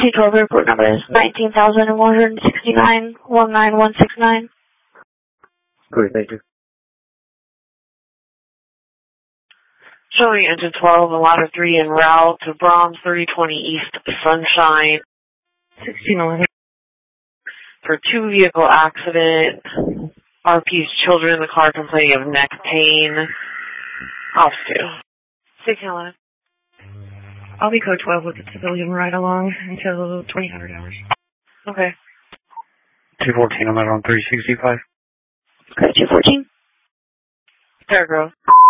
T12 report number is 19,169-19169. Great, thank you. Showing engine 12 and ladder 3 en route to Brahms 3020 East Sunshine 1611 for 2-vehicle accident. RP's children in the car complaining of neck pain. Off to 1611. I'll be code 12 with the civilian ride along until 2000 hours. Okay. 214, I'm out on 365. Okay, 214. Paragraph.